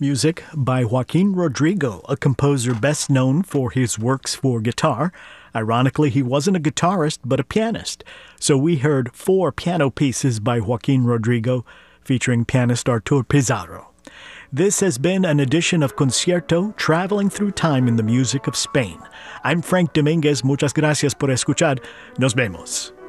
Music by Joaquin Rodrigo, a composer best known for his works for guitar. Ironically, he wasn't a guitarist, but a pianist. So we heard 4 piano pieces by Joaquin Rodrigo, featuring pianist Artur Pizarro. This has been an edition of Concierto, traveling through time in the music of Spain. I'm Frank Dominguez. Muchas gracias por escuchar. Nos vemos.